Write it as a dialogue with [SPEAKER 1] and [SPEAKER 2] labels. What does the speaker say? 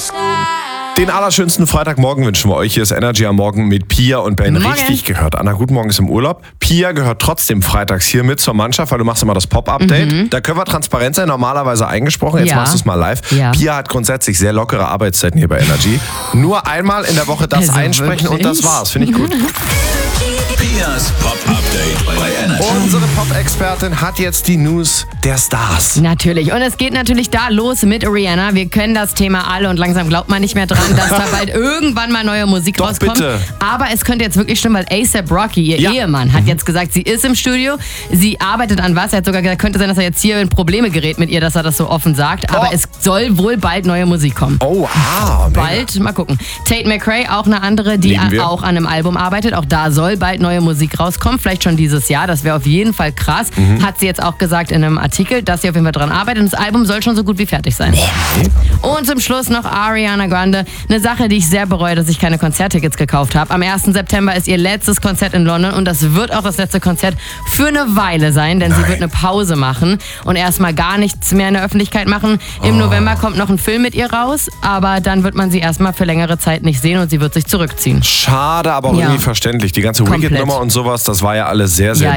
[SPEAKER 1] Den allerschönsten Freitagmorgen wünschen wir euch. Hier ist Energy am Morgen mit Pia und Ben.
[SPEAKER 2] Morgen.
[SPEAKER 1] Richtig gehört. Anna, guten Morgen ist im Urlaub. Pia gehört trotzdem freitags hier mit zur Mannschaft, weil du machst immer das Pop-Update. Da können wir transparent sein, normalerweise eingesprochen. Jetzt
[SPEAKER 2] Ja.
[SPEAKER 1] machst du es mal live.
[SPEAKER 2] Ja.
[SPEAKER 1] Pia hat grundsätzlich sehr lockere Arbeitszeiten hier bei Energy. Nur einmal in der Woche das
[SPEAKER 2] Also
[SPEAKER 1] einsprechen und das
[SPEAKER 2] wirklich?
[SPEAKER 1] war's. Finde ich gut.
[SPEAKER 3] Pias Pop-Update bei Energy.
[SPEAKER 1] Unsere Pop-Expertin hat jetzt die News der Stars.
[SPEAKER 2] Natürlich. Und es geht natürlich da los mit Rihanna. Wir kennen das Thema alle und langsam glaubt man nicht mehr dran, dass da bald irgendwann mal neue Musik
[SPEAKER 1] Doch,
[SPEAKER 2] rauskommt.
[SPEAKER 1] bitte.
[SPEAKER 2] Aber es könnte jetzt wirklich stimmen, weil A$AP Rocky, ihr
[SPEAKER 1] Ja.
[SPEAKER 2] Ehemann, hat jetzt gesagt, sie ist im Studio, sie arbeitet an was. Er hat sogar gesagt, könnte sein, dass er jetzt hier in Probleme gerät mit ihr, dass er das so offen sagt. Aber es soll wohl bald neue Musik kommen.
[SPEAKER 1] Oh,
[SPEAKER 2] Bald, mal gucken. Tate McRae, auch eine andere, die
[SPEAKER 1] Lieben wir.
[SPEAKER 2] auch an einem Album arbeitet. Auch da soll bald neue Musik rauskommen. Vielleicht schon dieses Jahr. Das wäre auf jeden Fall krass. Hat sie jetzt auch gesagt in einem Artikel, dass sie auf jeden Fall dran arbeitet. Und das Album soll schon so gut wie fertig sein. Und zum Schluss noch Ariana Grande. Eine Sache, die ich sehr bereue, dass ich keine Konzerttickets gekauft habe. Am 1. September ist ihr letztes Konzert in London. Und das wird auch das letzte Konzert für eine Weile sein. Denn sie wird eine Pause machen und erstmal gar nichts mehr in der Öffentlichkeit machen. Im November kommt noch ein Film mit ihr raus. Aber dann wird man sie erstmal für längere Zeit nicht sehen und sie wird sich zurückziehen.
[SPEAKER 1] schade, aber auch
[SPEAKER 2] Ja.
[SPEAKER 1] irgendwie verständlich. Die ganze
[SPEAKER 2] Komplett.
[SPEAKER 1] Wicked-Nummer und sowas, das war ja alles sehr, sehr
[SPEAKER 2] Ja,